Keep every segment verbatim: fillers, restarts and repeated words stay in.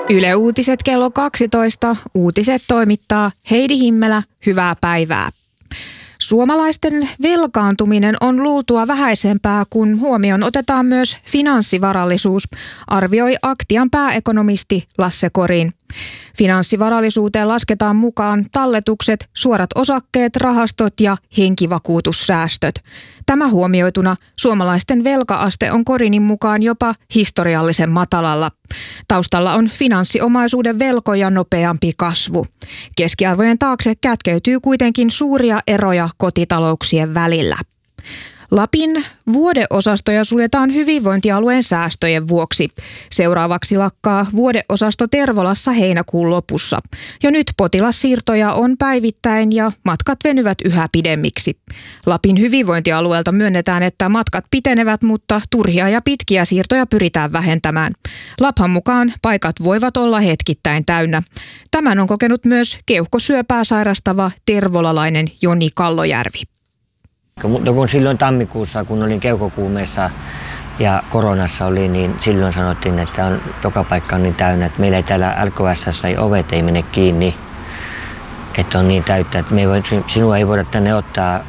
Yle Uutiset kello kaksitoista. Uutiset toimittaa Heidi Himmelä. Hyvää päivää. Suomalaisten velkaantuminen on luultua vähäisempää, kun huomioon otetaan myös finanssivarallisuus, arvioi Aktian pääekonomisti Lasse Korin. Finanssivarallisuuteen lasketaan mukaan talletukset, suorat osakkeet, rahastot ja henkivakuutussäästöt. Tämä huomioituna suomalaisten velka-aste on Korinin mukaan jopa historiallisen matalalla. Taustalla on finanssiomaisuuden velkoja nopeampi kasvu. Keskiarvojen taakse kätkeytyy kuitenkin suuria eroja kotitalouksien välillä. Lapin vuodeosastoja suljetaan hyvinvointialueen säästöjen vuoksi. Seuraavaksi lakkaa vuodeosasto Tervolassa heinäkuun lopussa. Jo nyt potilassiirtoja on päivittäin ja matkat venyvät yhä pidemmiksi. Lapin hyvinvointialueelta myönnetään, että matkat pitenevät, mutta turhia ja pitkiä siirtoja pyritään vähentämään. Laphan mukaan paikat voivat olla hetkittäin täynnä. Tämän on kokenut myös keuhkosyöpää sairastava tervolalainen Joni Kallojärvi. No kun silloin tammikuussa, kun olin keuhkokuumeessa ja koronassa oli, niin silloin sanottiin, että on, joka paikka on niin täynnä, että meillä ei täällä L K S:ssä ei ovet ei mene kiinni, että on niin täyttä, että me ei voi, sinua ei voida tänne ottaa,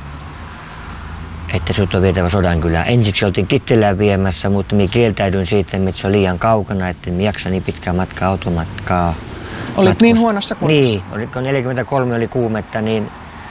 että sinut on vietävä Sodankylään. Ensiksi oltiin Kittilään viemässä, mutta minä kieltäydyin siitä, että se on liian kaukana, että en jaksa niin pitkää matkaa, automatkaa. Olit matkusta. Niin huonossa kunnossa? Niin, kun neljäkymmentäkolme oli kuumetta, niin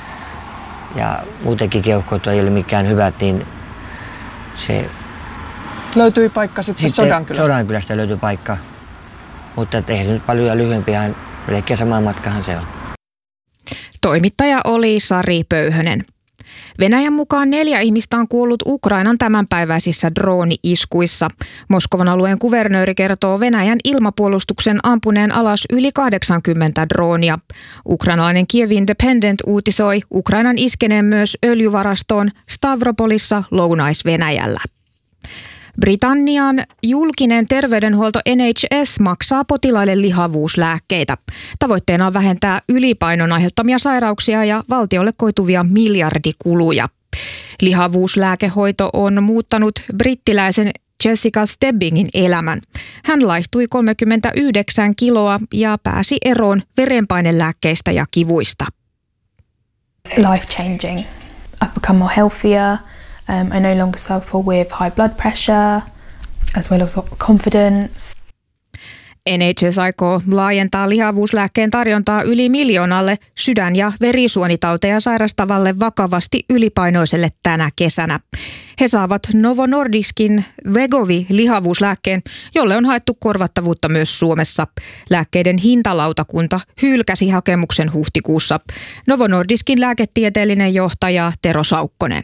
ja muutenkin keuhkot ei ole mikään hyvät, niin se... Löytyi paikka sitten, sitten Sodankylästä? Sodankylästä löytyi paikka, mutta eihän se nyt paljon lyhyempi, ihan melkein sama matkahan se on. Toimittaja oli Sari Pöyhönen. Venäjän mukaan neljä ihmistä on kuollut Ukrainan tämänpäiväisissä drooni-iskuissa. Moskovan alueen kuvernööri kertoo Venäjän ilmapuolustuksen ampuneen alas yli kahdeksankymmentä droonia. Ukrainalainen Kiev Independent uutisoi Ukrainan iskeneen myös öljyvarastoon Stavropolissa Lounais-Venäjällä. Britannian julkinen terveydenhuolto N H S maksaa potilaille lihavuuslääkkeitä. Tavoitteena on vähentää ylipainon aiheuttamia sairauksia ja valtiolle koituvia miljardikuluja. Lihavuuslääkehoito on muuttanut brittiläisen Jessica Stebbingin elämän. Hän laihtui kolmekymmentäyhdeksän kiloa ja pääsi eroon verenpainelääkkeistä ja kivuista. Life changing. I've become more healthier. Um, I no longer suffer with high blood pressure, as well as confidence. N H S aikoo laajentaa lihavuuslääkkeen tarjontaa yli miljoonalle sydän- ja verisuonitauteja sairastavalle vakavasti ylipainoiselle tänä kesänä. He saavat Novo Nordiskin Wegovy-lihavuuslääkkeen, jolle on haettu korvattavuutta myös Suomessa. Lääkkeiden hintalautakunta hylkäsi hakemuksen huhtikuussa. Novo Nordiskin lääketieteellinen johtaja Tero Saukkonen.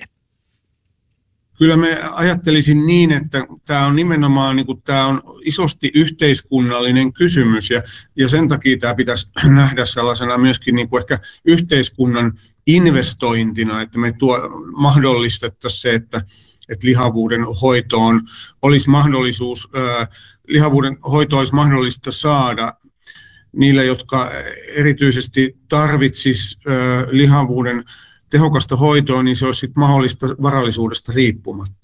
Kyllä me ajattelisin niin, että tämä on nimenomaan niin kuin, tämä on isosti yhteiskunnallinen kysymys ja, ja sen takia tämä pitäisi nähdä sellaisena myöskin niin kuin ehkä yhteiskunnan investointina, että me tuo, mahdollistettaisiin se, että, että lihavuuden hoitoon olisi mahdollisuus, ää, lihavuuden hoito olisi mahdollista saada niille, jotka erityisesti tarvitsisi ää, lihavuuden tehokasta hoitoa, niin se olisi sitten mahdollista varallisuudesta riippumatta.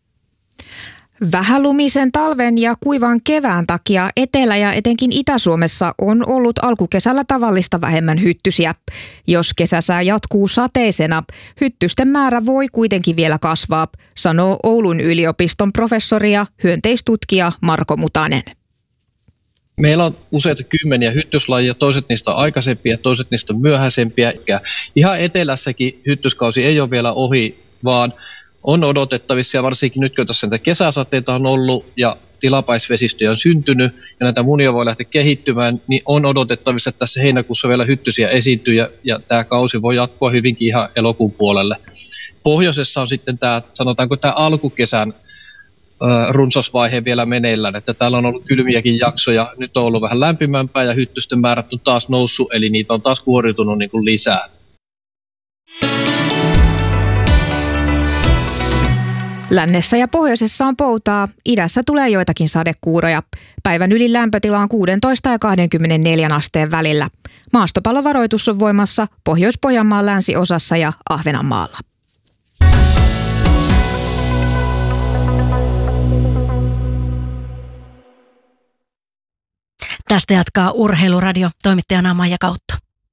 Vähälumisen talven ja kuivan kevään takia Etelä- ja etenkin Itä-Suomessa on ollut alkukesällä tavallista vähemmän hyttysiä. Jos kesäsää jatkuu sateisena, hyttysten määrä voi kuitenkin vielä kasvaa, sanoo Oulun yliopiston professori ja hyönteistutkija Marko Mutanen. Meillä on useita kymmeniä hyttyslajia, toiset niistä on aikaisempia, toiset niistä on myöhäisempiä. Ihan etelässäkin hyttyskausi ei ole vielä ohi, vaan on odotettavissa ja varsinkin nyt kun tässä näitä kesäsateita on ollut ja tilapäisvesistöjä on syntynyt ja näitä munia voi lähteä kehittymään, niin on odotettavissa, että tässä heinäkuussa vielä hyttysiä esiintyy ja, ja tämä kausi voi jatkua hyvinkin ihan elokuun puolelle. Pohjoisessa on sitten tämä, sanotaanko tämä alkukesän runsasvaihe vielä meneillään, että täällä on ollut kylmiäkin jaksoja, nyt on ollut vähän lämpimämpää ja hyttysten määrät on taas noussut, eli niitä on taas kuoriutunut niin kuin lisää. Lännessä ja pohjoisessa on poutaa, idässä tulee joitakin sadekuuroja. Päivän ylin lämpötila on kuusitoista ja kaksikymmentäneljä asteen välillä. Maastopallovaroitus on voimassa Pohjois-Pohjanmaan länsiosassa ja Ahvenanmaalla. Tästä jatkaa Urheiluradio, toimittajana Maija Kautto.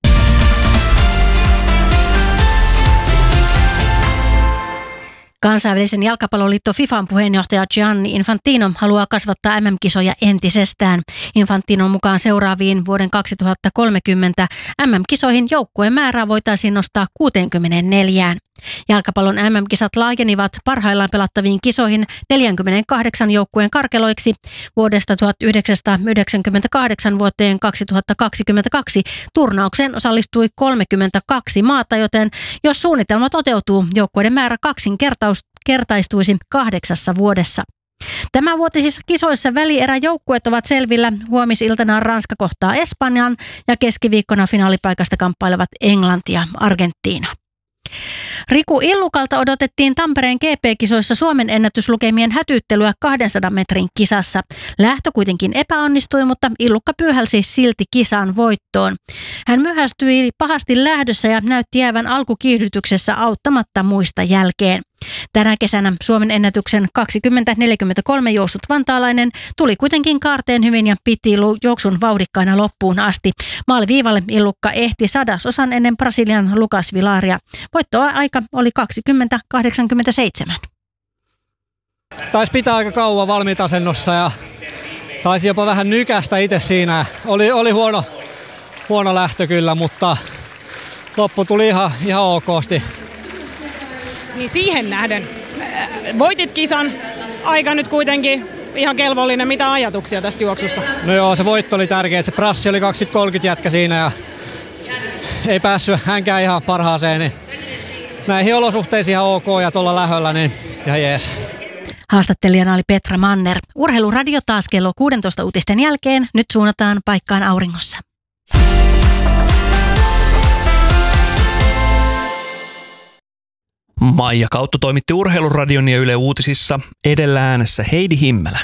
Kansainvälisen jalkapalloliitto FIFAn puheenjohtaja Gianni Infantino haluaa kasvattaa M M-kisoja entisestään. Infantinon mukaan seuraaviin vuoden kaksituhattakolmekymmentä M M-kisoihin joukkueen määrää voitaisiin nostaa kuuteenkymmeneenneljään. Jalkapallon M M-kisat laajenivat parhaillaan pelattaviin kisoihin neljänkymmenenkahdeksan joukkueen karkeloiksi. Vuodesta tuhatyhdeksänsataayhdeksänkymmentäkahdeksan vuoteen kaksituhattakaksikymmentäkaksi turnaukseen osallistui kolmekymmentäkaksi maata, joten jos suunnitelma toteutuu, joukkueiden määrä kaksinkertaistuisi kahdeksassa vuodessa. Tämänvuotisissa kisoissa välieräjoukkueet ovat selvillä. Huomisiltana Ranska kohtaa Espanjan ja keskiviikkona finaalipaikasta kamppailevat Englanti ja Argentiina. Riku Illukalta odotettiin Tampereen G P-kisoissa Suomen ennätyslukemien hätyyttelyä kahdensadan metrin kisassa. Lähtö kuitenkin epäonnistui, mutta Illukka pyyhälsi silti kisan voittoon. Hän myöhästyi pahasti lähdössä ja näytti jäävän alkukiihdytyksessä auttamatta muista jälkeen. Tänä kesänä Suomen ennätyksen kaksikymmentä neljäkymmentäkolme juossut vantaalainen tuli kuitenkin kaarteen hyvin ja piti juoksun vauhdikkaina loppuun asti. Maaliviivalle Illukka ehti sadasosan ennen Brasilian Lucas Vilaria. Voittoa aika oli kaksikymmentä kahdeksankymmentäseitsemän. Taisi pitää aika kauan valmiitasennossa ja taisi jopa vähän nykästä itse siinä. Oli, oli huono, huono lähtö kyllä, mutta loppu tuli ihan, ihan okosti. Niin siihen nähden voitit kisan, aika nyt kuitenkin ihan kelvollinen. Mitä ajatuksia tästä juoksusta? No joo, se voitto oli tärkeä. Se prassi oli kaksikymmentä kolmekymmentä jätkä siinä ja ei päässyt hänkään ihan parhaaseen. Niin näihin olosuhteisiin ihan ok ja tuolla lähöllä, niin ihan jees. Haastattelijana oli Petra Manner. Urheiluradio taas kello kuusitoista uutisten jälkeen. Nyt suunnataan paikkaan auringossa. Maija Kautto toimitti Urheiluradion ja Yle Uutisissa. Edellä äänessä Heidi Himmelä.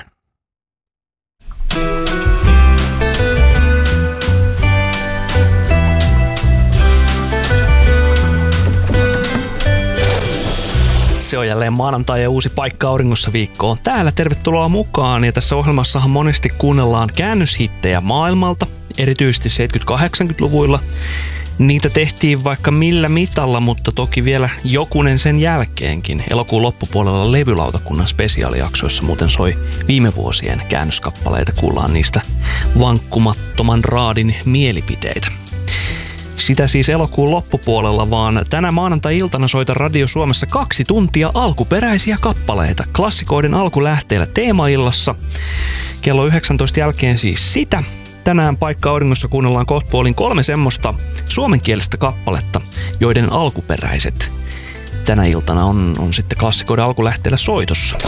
Se on jälleen maanantai ja uusi paikka auringossa viikkoon. Täällä tervetuloa mukaan ja tässä ohjelmassahan monesti kuunnellaan käännöshittejä maailmalta, erityisesti seitsemänkymmentä-kahdeksankymmentäluvuilla. Niitä tehtiin vaikka millä mitalla, mutta toki vielä jokunen sen jälkeenkin. Elokuun loppupuolella levylautakunnan spesiaalijaksoissa muuten soi viime vuosien käännöskappaleita. Kuullaan niistä vankkumattoman raadin mielipiteitä. Sitä siis elokuun loppupuolella, vaan tänä maanantai-iltana soita Radio Suomessa kaksi tuntia alkuperäisiä kappaleita. Klassikoiden alkulähteillä teemaillassa. Kello yhdeksäntoista jälkeen siis sitä. Tänään paikka auringossa kuunnellaan kohta puolin kolme semmoista suomenkielistä kappaletta, joiden alkuperäiset tänä iltana on, on sitten klassikoiden alkulähteellä soitossa.